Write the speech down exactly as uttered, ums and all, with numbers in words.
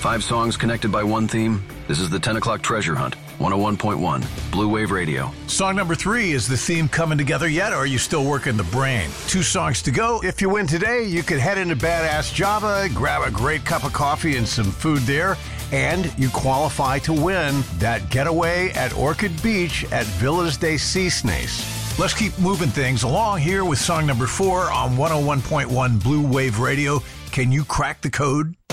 Five songs connected by one theme. This is the ten o'clock Treasure Hunt. one oh one point one, Blue Wave Radio. Song number three, is the theme coming together yet, or are you still working the brain? Two songs to go. If you win today, you could head into Badass Java, grab a great cup of coffee and some food there, and you qualify to win that getaway at Orchid Beach at Villas de Cisnes. Let's keep moving things along here with song number four on one oh one point one Blue Wave Radio. Can you crack the code?